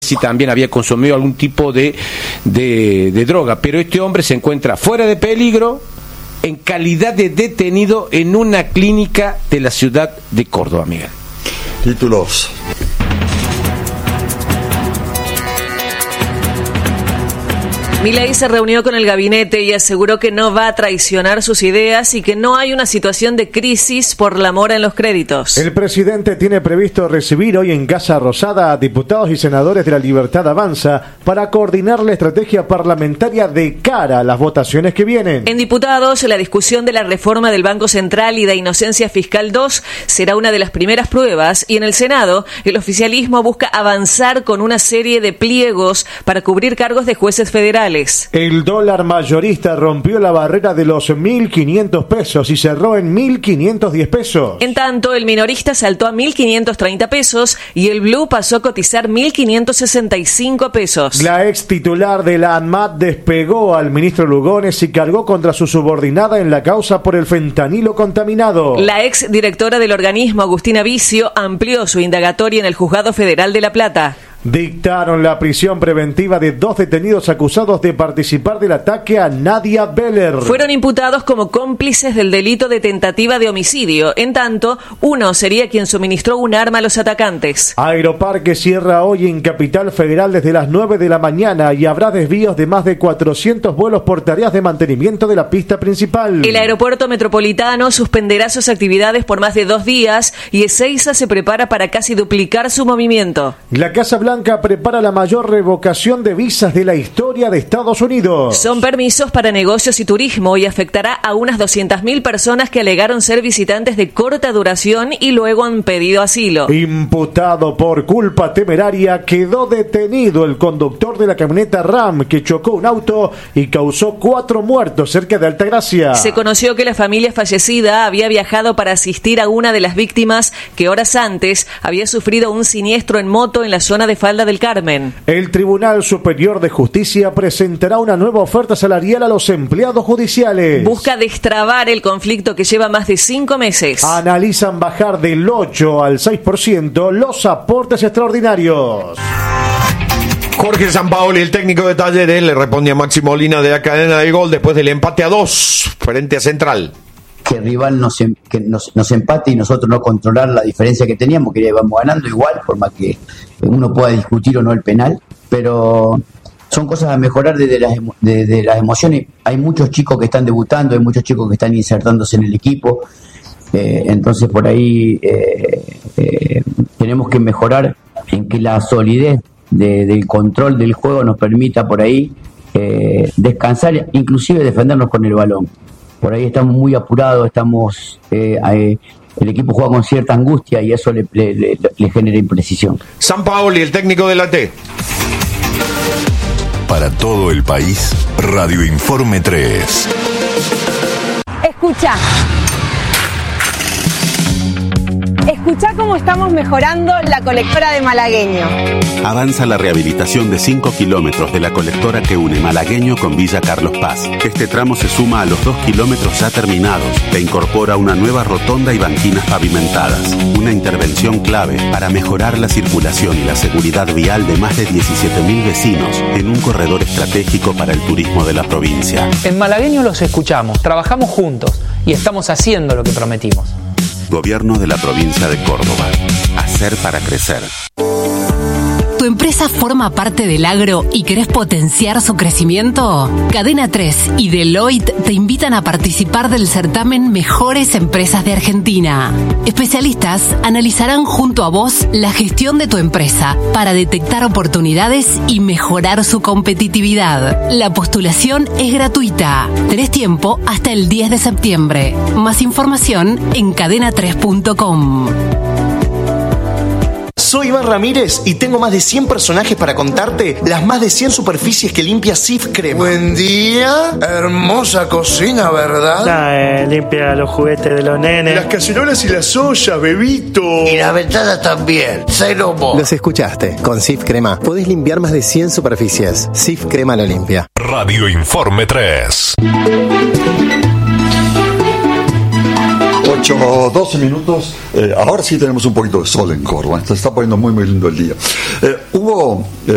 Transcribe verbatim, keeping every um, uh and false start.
si también había consumido algún tipo de, de, de droga, pero este hombre se encuentra fuera de peligro en calidad de detenido en una clínica de la ciudad de Córdoba, Miguel. Títulos. Milei se reunió con el gabinete y aseguró que no va a traicionar sus ideas y que no hay una situación de crisis por la mora en los créditos. El presidente tiene previsto recibir hoy en Casa Rosada a diputados y senadores de la Libertad Avanza para coordinar la estrategia parlamentaria de cara a las votaciones que vienen. En diputados, la discusión de la reforma del Banco Central y de Inocencia Fiscal dos será una de las primeras pruebas, y en el Senado, el oficialismo busca avanzar con una serie de pliegos para cubrir cargos de jueces federales. El dólar mayorista rompió la barrera de los mil quinientos pesos y cerró en mil quinientos diez pesos. En tanto, el minorista saltó a mil quinientos treinta pesos y el blue pasó a cotizar mil quinientos sesenta y cinco pesos. La ex titular de la ANMAT despegó al ministro Lugones y cargó contra su subordinada en la causa por el fentanilo contaminado. La ex directora del organismo, Agustina Vicio, amplió su indagatoria en el Juzgado Federal de La Plata. Dictaron la prisión preventiva de dos detenidos acusados de participar del ataque a Nadia Beller. Fueron imputados como cómplices del delito de tentativa de homicidio. En tanto, uno sería quien suministró un arma a los atacantes. Aeroparque cierra hoy en Capital Federal desde las nueve de la mañana y habrá desvíos de más de cuatrocientos vuelos por tareas de mantenimiento de la pista principal. El aeropuerto metropolitano suspenderá sus actividades por más de dos días y Ezeiza se prepara para casi duplicar su movimiento. La Casa Blanca prepara la mayor revocación de visas de la historia de Estados Unidos. Son permisos para negocios y turismo y afectará a unas doscientas mil personas que alegaron ser visitantes de corta duración y luego han pedido asilo. Imputado por culpa temeraria, quedó detenido el conductor de la camioneta Ram que chocó un auto y causó cuatro muertos cerca de Altagracia. Se conoció que la familia fallecida había viajado para asistir a una de las víctimas que horas antes había sufrido un siniestro en moto en la zona de Falda del Carmen. El Tribunal Superior de Justicia presentará una nueva oferta salarial a los empleados judiciales. Busca destrabar el conflicto que lleva más de cinco meses. Analizan bajar del ocho al seis por ciento los aportes extraordinarios. Jorge Sampaoli, el técnico de Talleres, le responde a Maxi Molina de la cadena de gol después del empate a dos frente a Central. Que el rival nos, que nos, nos empate y nosotros no controlar la diferencia que teníamos, que íbamos ganando igual, por más que uno pueda discutir o no el penal, pero son cosas a mejorar desde las, de, de las emociones. Hay muchos chicos que están debutando, hay muchos chicos que están insertándose en el equipo, eh, entonces por ahí eh, eh, tenemos que mejorar en que la solidez de, del control del juego nos permita por ahí eh, descansar, inclusive defendernos con el balón. Por ahí estamos muy apurados, estamos eh, eh, el equipo juega con cierta angustia y eso le, le, le, le genera imprecisión. Sampaoli, el técnico de la T. Para todo el país, Radio Informe tres. Escucha. Escucha cómo estamos mejorando la colectora de Malagueño. Avanza la rehabilitación de cinco kilómetros de la colectora que une Malagueño con Villa Carlos Paz. Este tramo se suma a los dos kilómetros ya terminados e incorpora una nueva rotonda y banquinas pavimentadas. Una intervención clave para mejorar la circulación y la seguridad vial de más de diecisiete mil vecinos en un corredor estratégico para el turismo de la provincia. En Malagueño los escuchamos, trabajamos juntos y estamos haciendo lo que prometimos. Gobierno de la provincia de Córdoba. Hacer para crecer. ¿Tu empresa forma parte del agro y querés potenciar su crecimiento? Cadena tres y Deloitte te invitan a participar del certamen Mejores Empresas de Argentina. Especialistas analizarán junto a vos la gestión de tu empresa para detectar oportunidades y mejorar su competitividad. La postulación es gratuita. Tenés tiempo hasta el diez de septiembre. Más información en cadena tres punto com. Soy Iván Ramírez y tengo más de cien personajes para contarte las más de cien superficies que limpia Sif Crema. Buen día, hermosa cocina, ¿verdad? Nah, eh, limpia los juguetes de los nenes. Las cacerolas y las ollas, bebito. Y las ventanas también, cero vos. Los escuchaste, con Sif Crema podés limpiar más de cien superficies. Sif Crema lo limpia. Radio Informe tres. ocho o doce minutos, eh, ahora sí tenemos un poquito de sol en Córdoba, se está poniendo muy muy lindo el día. Eh, hubo... Eh,